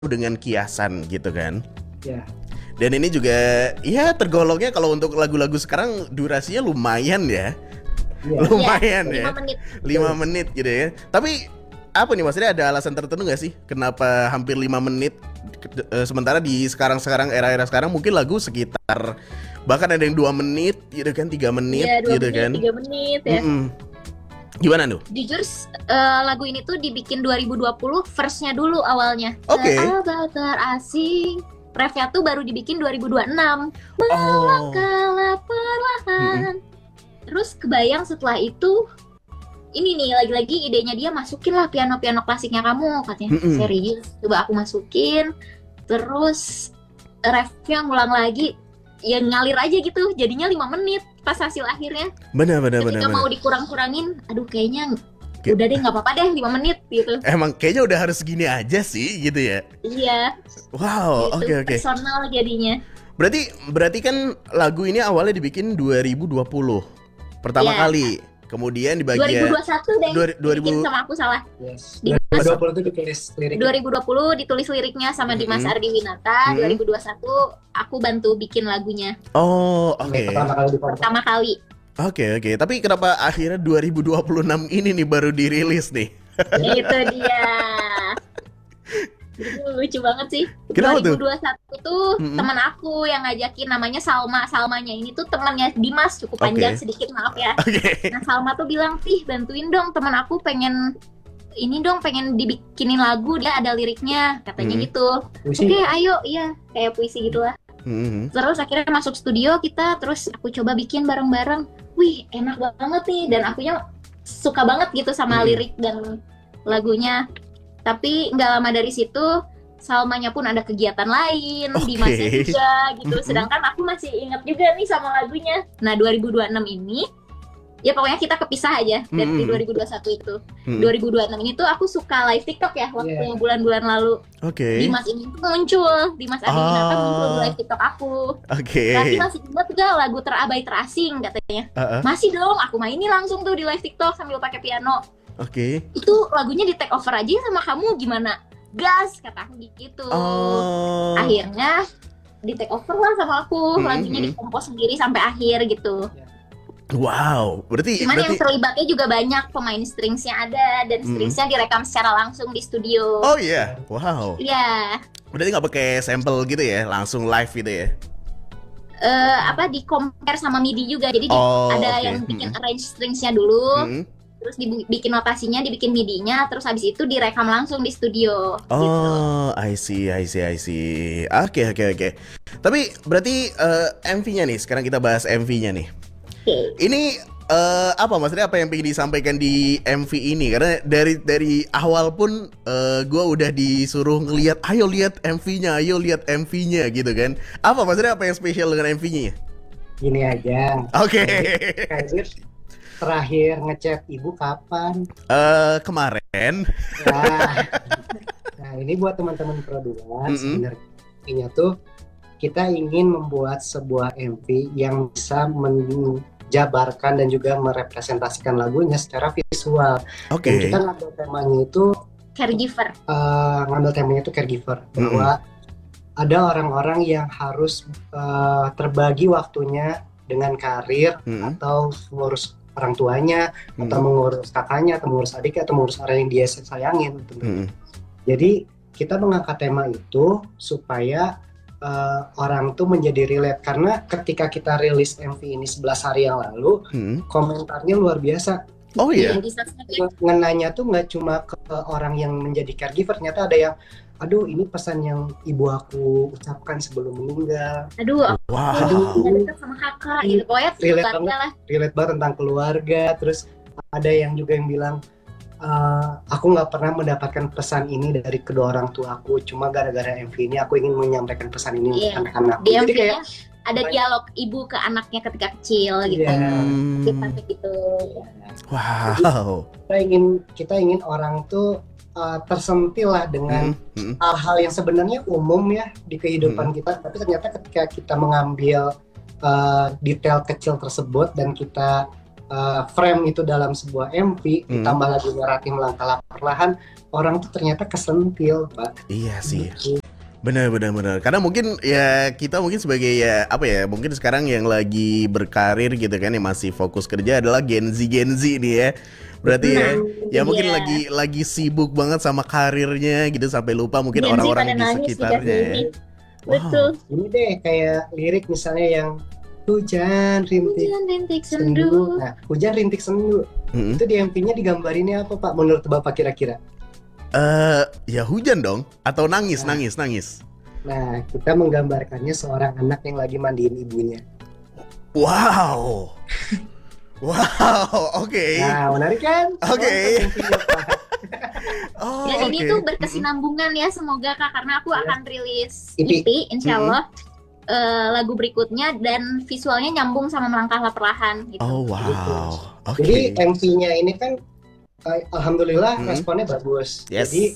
dengan kiasan gitu kan. Ya. Dan ini juga ya tergolongnya kalau untuk lagu-lagu sekarang durasinya lumayan ya. Iya. Lumayan Iya, ya. 5 menit. 5 menit gitu ya. Tapi apa nih maksudnya, ada alasan tertentu nggak sih kenapa hampir 5 menit? Sementara di sekarang era-era sekarang mungkin lagu sekitar bahkan ada yang 2 menit gitu kan, 3 menit Iya, 2 gitu menit, kan. 3 menit ya. Gimana tuh? Jujur, lagu ini tuh dibikin 2020, verse-nya dulu awalnya. Oke. Sahabat terasing. Refnya tuh baru dibikin 2026. Oh. Melangkahlah perlahan. Terus kebayang setelah itu, ini nih lagi-lagi idenya dia, masukin lah piano-piano klasiknya kamu, katanya. Serius, coba aku masukin. Terus refnya ngulang lagi, ya ngalir aja gitu, jadinya 5 menit pas hasil akhirnya. Benar. Ketika mau dikurang-kurangin, aduh kayaknya udah deh, nggak apa-apa deh 5 menit gitu. Emang kayaknya udah harus segini aja sih gitu ya. Iya. Wow, Gitu, oke. personal jadinya. Berarti kan lagu ini awalnya dibikin 2020 pertama Iya. kali. Kemudian di bagian 2021 deh. 2000 Bikin sama aku salah. Yes. Di 2020 itu ditulis lirik. 2020 ditulis liriknya sama Dimas Ardiwinata. 2021 aku bantu bikin lagunya. Oh, oke. Pertama kali di Pertama kali. Oke. Tapi kenapa akhirnya 2026 ini nih baru dirilis nih? Itu dia. Itu lucu banget sih. Kenapa tuh? 2021 tuh teman aku yang ngajakin, namanya Salma. Salmanya ini tuh temannya Dimas, cukup panjang sedikit, maaf ya. Nah, Salma tuh bilang, "Tih, bantuin dong, teman aku pengen dibikinin lagu, dia ada liriknya," katanya gitu. Oke, ayo, iya, kayak puisi gitulah. Terus akhirnya masuk studio kita, terus aku coba bikin bareng-bareng. Wih, enak banget nih, dan akunya suka banget gitu sama lirik dan lagunya. Tapi nggak lama dari situ, Salmanya pun ada kegiatan lain, Dimasnya juga gitu. Sedangkan aku masih ingat juga nih sama lagunya. Nah, 2026 ini, ya pokoknya kita kepisah aja dari 2021 itu. 2026 ini tuh aku suka live TikTok ya, waktu bulan-bulan lalu. Dimas ini tuh muncul, Dimas Ardiwinata muncul di live TikTok aku. Tapi masih ingat gak lagu Terabai Terasing, katanya. Masih dong, aku mainin langsung tuh di live TikTok sambil pakai piano. Itu lagunya di take over aja sama kamu, gimana? Gas, kata aku gitu. Akhirnya di take over lah sama aku, lagunya dikompos sendiri sampai akhir gitu. Wow, berarti yang terlibatnya juga banyak, pemain stringsnya ada, dan stringsnya direkam secara langsung di studio. Oh iya, wow. Iya. Berarti nggak pakai sampel gitu ya, langsung live gitu ya? Di compare sama MIDI juga, jadi ada yang bikin arrange stringsnya dulu. Terus dibikin notasinya, dibikin MIDI-nya, terus habis itu direkam langsung di studio. Oh, gitu. I see. Oke. Tapi berarti MV-nya nih, sekarang kita bahas MV-nya nih. Ini maksudnya apa yang pengen disampaikan di MV ini? Karena dari awal pun gue udah disuruh ngelihat, ayo lihat MV-nya gitu kan. Maksudnya apa yang spesial dengan MV-nya? Gini aja. Oke. Terakhir ngechat ibu kapan? Kemarin. Nah, ini buat teman-teman Produlan, sebenarnya tuh kita ingin membuat sebuah MV yang bisa menjabarkan dan juga merepresentasikan lagunya secara visual. Dan kita ngambil temanya itu caregiver. Bahwa ada orang-orang yang harus terbagi waktunya dengan karir atau mengurus orang tuanya, atau mengurus kakaknya, atau mengurus adiknya, atau mengurus orang yang dia sayangin. Jadi kita mengangkat tema itu supaya orang tuh menjadi relate, karena ketika kita rilis MV ini 11 hari yang lalu, komentarnya luar biasa. Oh iya. Ngenanya tuh nggak cuma ke orang yang menjadi caregiver, ternyata ada yang, aduh ini pesan yang ibu aku ucapkan sebelum meninggal. Aduh, aku dekat sama kakak gitu. Pokoknya relate banget tentang keluarga. Terus ada yang juga yang bilang, aku nggak pernah mendapatkan pesan ini dari kedua orang tua aku, cuma gara-gara MV ini aku ingin menyampaikan pesan ini untuk anak-anak. Jadi kayak ada dialog ibu ke anaknya ketika kecil gitu. Gitu. Wow. Kita ingin orang tuh tersentil lah dengan hal-hal yang sebenarnya umum ya di kehidupan kita, tapi ternyata ketika kita mengambil detail kecil tersebut dan kita frame itu dalam sebuah MV, ditambah lagunya Ratih Melangkah Perlahan, orang tuh ternyata kesentil, Pak. Iya sih. Benar. Karena mungkin ya kita mungkin sebagai ya apa ya, mungkin sekarang yang lagi berkarir gitu kan, yang masih fokus kerja adalah Gen Z nih ya. Berarti ya mungkin lagi sibuk banget sama karirnya gitu sampai lupa mungkin orang-orang di sekitarnya ya. Betul. Ini deh kayak lirik misalnya yang hujan rintik sendu. Nah, hujan rintik sendu. Itu di MV-nya digambarinnya apa, Pak? Menurut Bapak kira-kira? Ya hujan dong, atau nangis. Nah, kita menggambarkannya seorang anak yang lagi mandiin ibunya. Wow, oke. Nah, menarik kan? Oke. Dan ini tuh berkesinambungan ya, semoga Kak, karena aku akan rilis EP, insya Allah. Lagu berikutnya dan visualnya nyambung sama Melangkahlah Perlahan gitu. Oh wow. Gitu. Okay. Jadi MV-nya ini kan alhamdulillah responnya bagus. Yes. Jadi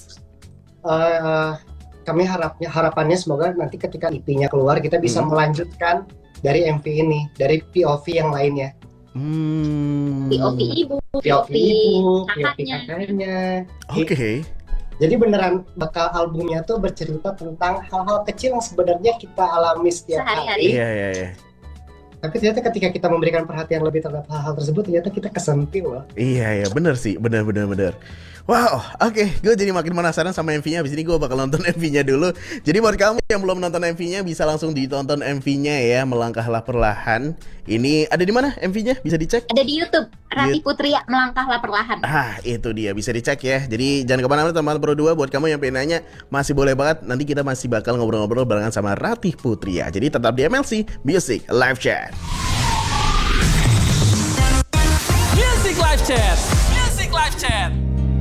kami harapannya semoga nanti ketika EP-nya keluar kita bisa melanjutkan dari MV ini, dari POV yang lainnya. POV ibu, POV kakaknya. Oke. Jadi beneran bakal albumnya tuh bercerita tentang hal-hal kecil yang sebenarnya kita alami setiap hari. Iya. Tapi ternyata ketika kita memberikan perhatian lebih terhadap hal-hal tersebut, ternyata kita kesentil loh. Iya, bener sih, bener. Wow, oke. Gue jadi makin penasaran sama MV-nya. Abis ini gue bakal nonton MV-nya dulu. Jadi buat kamu yang belum nonton MV-nya, bisa langsung ditonton MV-nya ya, Melangkahlah Perlahan. Ini ada di mana MV-nya? Bisa dicek? Ada di YouTube, Ratih Putria Melangkahlah Perlahan. Itu dia, bisa dicek ya. Jadi jangan kemana-mana teman-teman Pro 2. Buat kamu yang pengen nanya, masih boleh banget. Nanti kita masih bakal ngobrol-ngobrol barengan sama Ratih Putria. Jadi tetap di MLC Music Live Chat. Music Live Chat.